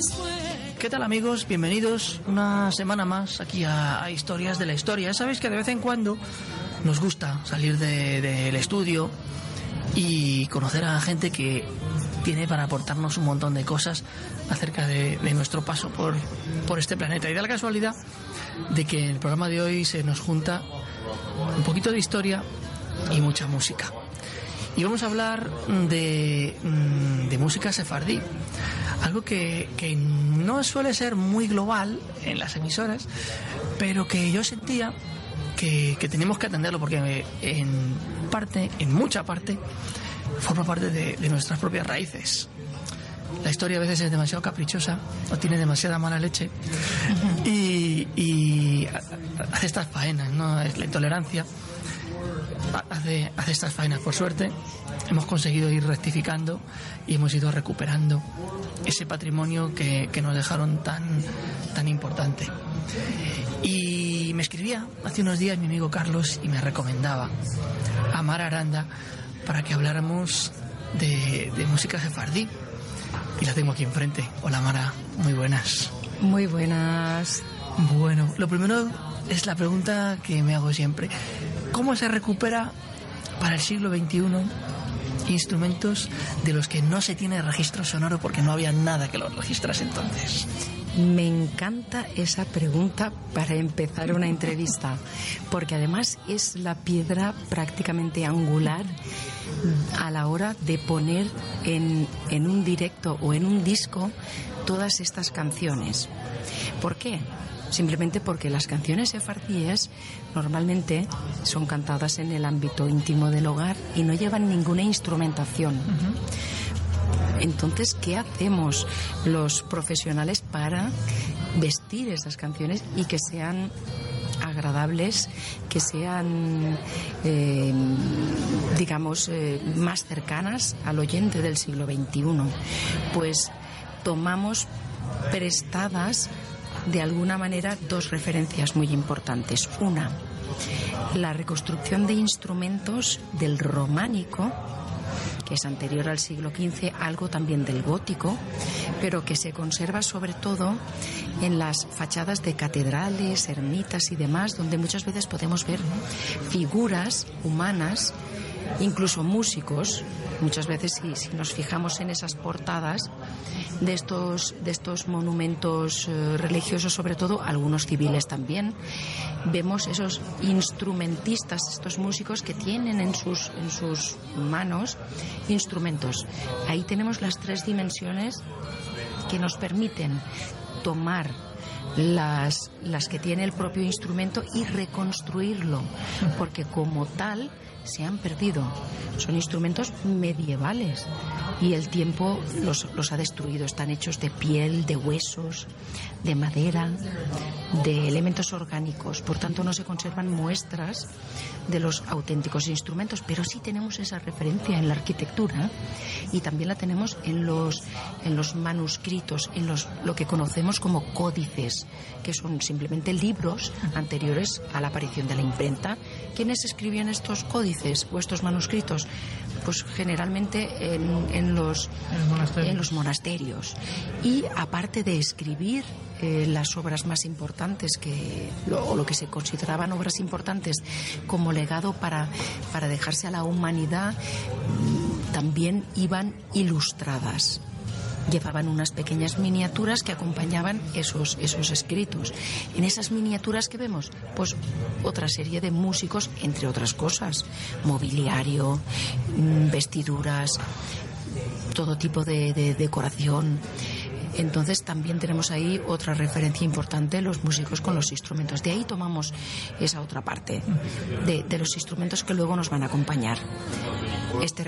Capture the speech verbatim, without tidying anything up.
¿Qué tal, amigos? Bienvenidos una semana más aquí a, a Historias de la Historia. Ya sabéis que de vez en cuando nos gusta salir de, del estudio y conocer a gente que tiene para aportarnos un montón de cosas acerca de, de nuestro paso por, por este planeta. Y da la casualidad de que en el programa de hoy se nos junta un poquito de historia y mucha música. Y vamos a hablar de, de música sefardí, algo que, que no suele ser muy global en las emisoras, pero que yo sentía que, que teníamos que atenderlo porque en parte, en mucha parte, forma parte de, de nuestras propias raíces. La historia a veces es demasiado caprichosa o tiene demasiada mala leche y, y hace estas faenas, ¿no? Es la intolerancia. Hace, hace estas faenas. Por suerte hemos conseguido ir rectificando y hemos ido recuperando ese patrimonio que, que nos dejaron tan, tan importante. Y me escribía hace unos días mi amigo Carlos y me recomendaba a Mara Aranda para que habláramos de, de música sefardí. Y la tengo aquí enfrente. Hola, Mara, muy buenas. Muy buenas. Bueno, lo primero es la pregunta que me hago siempre. ¿Cómo se recupera para el siglo veintiuno instrumentos de los que no se tiene registro sonoro porque no había nada que los registrase entonces? Me encanta esa pregunta para empezar una entrevista, porque además es la piedra prácticamente angular a la hora de poner en, en un directo o en un disco todas estas canciones. ¿Por qué? Simplemente porque las canciones sefardíes normalmente son cantadas en el ámbito íntimo del hogar y no llevan ninguna instrumentación. Uh-huh. Entonces, ¿qué hacemos los profesionales para vestir esas canciones y que sean agradables, que sean, eh, digamos, eh, más cercanas al oyente del siglo veintiuno? Pues tomamos prestadas de alguna manera dos referencias muy importantes. Una, la reconstrucción de instrumentos del románico, que es anterior al siglo quince, algo también del gótico, pero que se conserva sobre todo en las fachadas de catedrales, ermitas y demás, donde muchas veces podemos ver figuras humanas, incluso músicos. Muchas veces, si, si nos fijamos en esas portadas de estos, de estos monumentos eh, religiosos, sobre todo algunos civiles también, vemos esos instrumentistas, estos músicos que tienen en sus, en sus manos instrumentos. Ahí tenemos las tres dimensiones que nos permiten tomar las, las que tiene el propio instrumento y reconstruirlo, porque como tal se han perdido. Son instrumentos medievales y el tiempo los, los ha destruido. Están hechos de piel, de huesos, de madera, de elementos orgánicos. Por tanto, no se conservan muestras de los auténticos instrumentos, pero sí tenemos esa referencia en la arquitectura y también la tenemos en los, en los manuscritos, en los, lo que conocemos como códices, que son simplemente libros anteriores a la aparición de la imprenta. ¿Quiénes escribían estos códices o estos manuscritos? Pues generalmente en, en, los, en los monasterios. Y aparte de escribir eh, las obras más importantes, que, lo, o lo que se consideraban obras importantes como legado para, para dejarse a la humanidad, también iban ilustradas. Llevaban unas pequeñas miniaturas que acompañaban esos, esos escritos. En esas miniaturas que vemos, pues otra serie de músicos, entre otras cosas, mobiliario, vestiduras, todo tipo de, de decoración. Entonces también tenemos ahí otra referencia importante, los músicos con los instrumentos. De ahí tomamos esa otra parte de, de los instrumentos que luego nos van a acompañar. Este